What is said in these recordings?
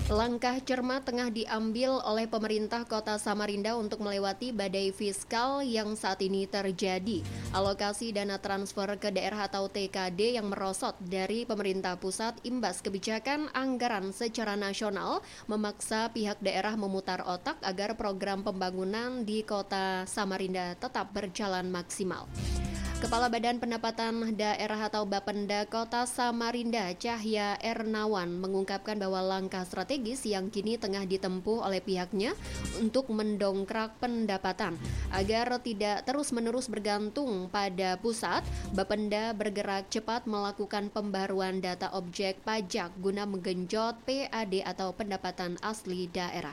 Langkah cermat tengah diambil oleh pemerintah Kota Samarinda untuk melewati badai fiskal yang saat ini terjadi. Alokasi dana transfer ke daerah atau TKD yang merosot dari pemerintah pusat imbas kebijakan anggaran secara nasional memaksa pihak daerah memutar otak agar program pembangunan di Kota Samarinda tetap berjalan maksimal. Kepala Badan Pendapatan Daerah atau Bapenda Kota Samarinda, Cahya Ernawan, mengungkapkan bahwa langkah strategis yang kini tengah ditempuh oleh pihaknya untuk mendongkrak pendapatan. Agar tidak terus-menerus bergantung pada pusat, Bapenda bergerak cepat melakukan pembaruan data objek pajak guna menggenjot PAD atau pendapatan asli daerah.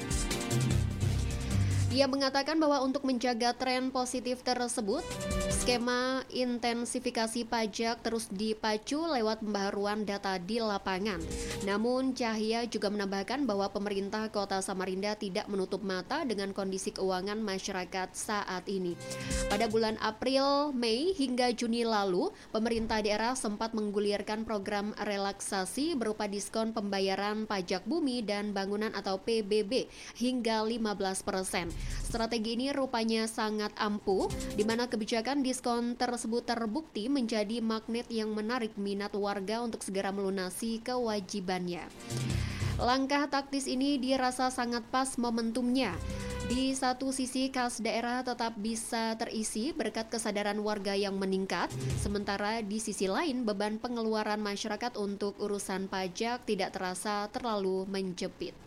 Ia mengatakan bahwa untuk menjaga tren positif tersebut, skema intensifikasi pajak terus dipacu lewat pembaharuan data di lapangan. Namun, Cahya juga menambahkan bahwa pemerintah Kota Samarinda tidak menutup mata dengan kondisi keuangan masyarakat saat ini. Pada bulan April, Mei hingga Juni lalu, pemerintah daerah sempat menggulirkan program relaksasi berupa diskon pembayaran pajak bumi dan bangunan atau PBB hingga 15%. Strategi ini rupanya sangat ampuh, di mana kebijakan diskon tersebut terbukti menjadi magnet yang menarik minat warga untuk segera melunasi kewajibannya. Langkah taktis ini dirasa sangat pas momentumnya. Di satu sisi, kas daerah tetap bisa terisi berkat kesadaran warga yang meningkat, sementara di sisi lain beban pengeluaran masyarakat untuk urusan pajak tidak terasa terlalu menjepit.